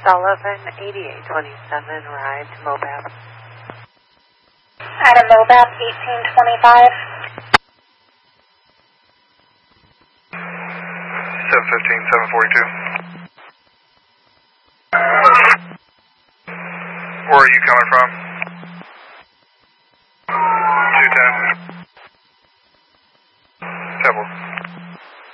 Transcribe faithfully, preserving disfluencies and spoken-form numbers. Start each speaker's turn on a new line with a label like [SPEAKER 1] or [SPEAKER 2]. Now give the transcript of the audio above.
[SPEAKER 1] Sullivan, eighty-eight twenty-seven, ride to Mobab.
[SPEAKER 2] Adam Mobab, eighteen twenty-five.
[SPEAKER 3] seven fifteen, seven forty-two. Where are you coming from?